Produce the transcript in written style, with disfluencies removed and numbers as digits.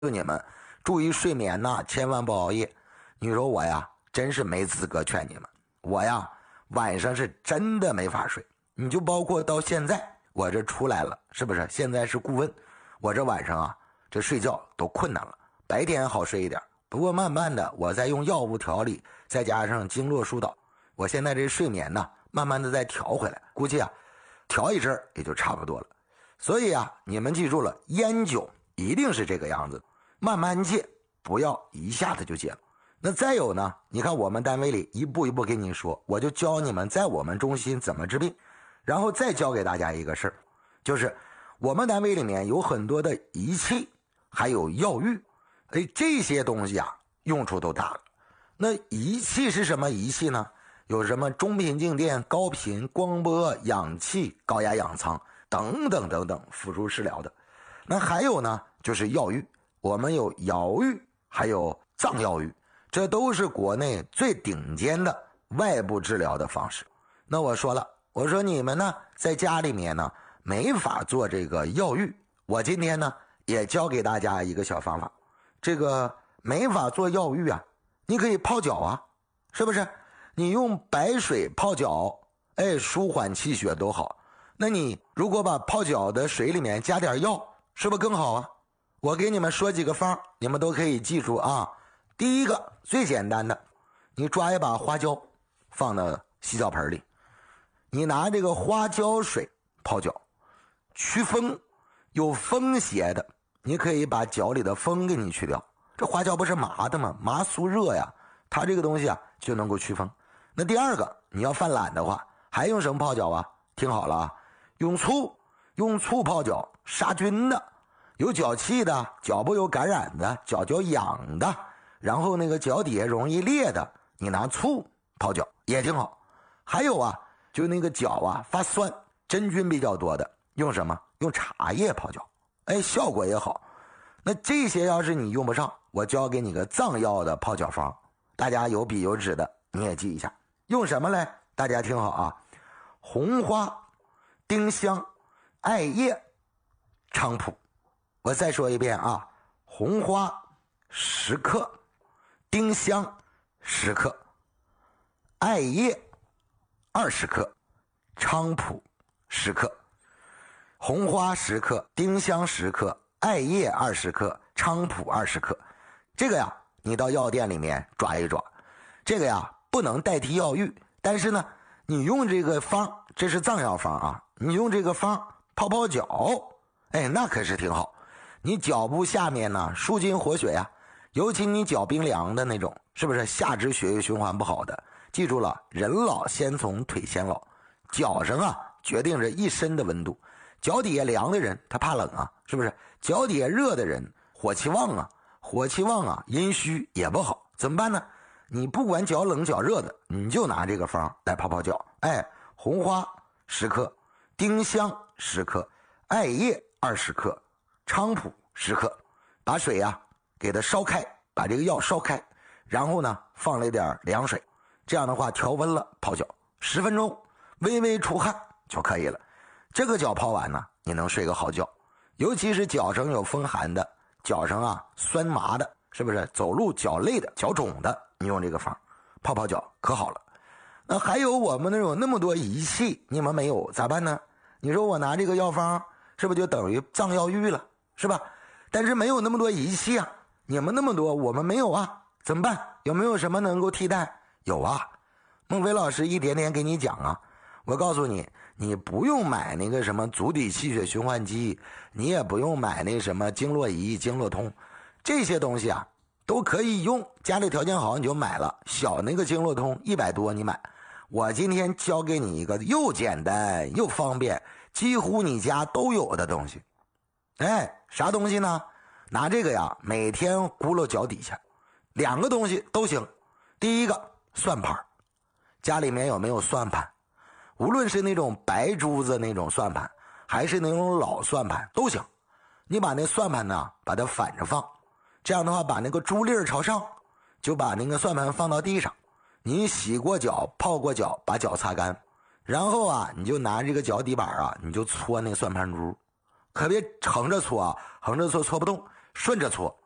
你们注意睡眠呐，千万不熬夜。你说我呀，真是没资格劝你们。我呀，晚上是真的没法睡。你就包括到现在，我这出来了，是不是？现在是顾问，我这晚上啊，这睡觉都困难了。白天好睡一点，不过慢慢的，我再用药物调理，再加上经络疏导，我现在这睡眠呢，慢慢的再调回来。估计啊，调一阵也就差不多了。所以啊，你们记住了，烟酒一定是这个样子。慢慢戒，不要一下子就戒了。那再有呢，你看我们单位里一步一步跟你说，我就教你们在我们中心怎么治病，然后再教给大家一个事儿，就是我们单位里面有很多的仪器，还有药浴，这些东西啊用处都大了。那仪器是什么仪器呢？有什么中频静电、高频光波、氧气、高压氧舱等等等等辅助治疗的。那还有呢，就是药浴。我们有瑶浴，还有藏药浴，这都是国内最顶尖的外部治疗的方式。那我说了，我说你们呢，在家里面呢，没法做这个药浴。我今天呢，也教给大家一个小方法。这个没法做药浴啊，你可以泡脚啊，是不是？你用白水泡脚，舒缓气血都好。那你如果把泡脚的水里面加点药，是不是更好啊？我给你们说几个方，你们都可以记住啊。第一个最简单的，你抓一把花椒放到洗脚盆里，你拿这个花椒水泡脚，驱风。有风邪的，你可以把脚里的风给你去掉。这花椒不是麻的吗？麻肃热呀，它这个东西啊就能够驱风。那第二个，你要犯懒的话，还用什么泡脚啊？听好了啊，用醋泡脚，杀菌的。有脚气的，脚部有感染的，脚痒的，然后那个脚底下容易裂的，你拿醋泡脚也挺好。还有啊，就那个脚啊发酸，真菌比较多的，用什么？用茶叶泡脚，效果也好。那这些要是你用不上，我教给你个藏药的泡脚方，大家有笔有纸的你也记一下。用什么嘞？大家听好啊，红花、丁香、艾叶、菖蒲。我再说一遍啊，红花10克，丁香10克，艾叶20克，菖蒲10克。红花10克，丁香10克，艾叶20克，菖蒲20克。这个呀，你到药店里面抓一抓。这个呀，不能代替药浴，但是呢，你用这个方，这是藏药方啊，你用这个方泡脚，那可是挺好。你脚部下面呢舒筋活血呀，尤其你脚冰凉的那种，是不是下肢血液循环不好的？记住了，人老先从腿先老，脚上啊决定着一身的温度。脚底下凉的人他怕冷啊，是不是？脚底下热的人火气旺啊，阴虚也不好，怎么办呢？你不管脚冷脚热的，你就拿这个方来泡脚。红花10克，丁香10克，艾叶20克，菖蒲10克，把水啊给它烧开，把这个药烧开，然后呢放了一点凉水，这样的话调温了泡脚10分钟，微微出汗就可以了。这个脚泡完呢，你能睡个好觉。尤其是脚上有风寒的，脚上啊酸麻的，是不是？走路脚累的，脚肿的，你用这个方泡脚可好了。那还有我们那种那么多仪器，你们没有咋办呢？你说我拿这个药方是不是就等于藏药浴了，是吧？但是没有那么多仪器啊，你们那么多，我们没有啊，怎么办？有没有什么能够替代？有啊，孟非老师一点点给你讲啊。我告诉你，你不用买那个什么足底气血循环机，你也不用买那什么经络仪、经络通，这些东西啊都可以用。家里条件好你就买了，小那个经络通100多你买。我今天教给你一个又简单又方便，几乎你家都有的东西。啥东西呢？拿这个呀，每天咕噜脚底下，2个东西都行。第一个，算盘，家里面有没有算盘？无论是那种白珠子那种算盘，还是那种老算盘都行。你把那算盘呢，把它反着放，这样的话把那个珠粒朝上，就把那个算盘放到地上。你洗过脚、泡过脚，把脚擦干，然后啊，你就拿这个脚底板啊，你就搓那算盘珠，可别横着搓啊，横着搓搓不动，顺着搓，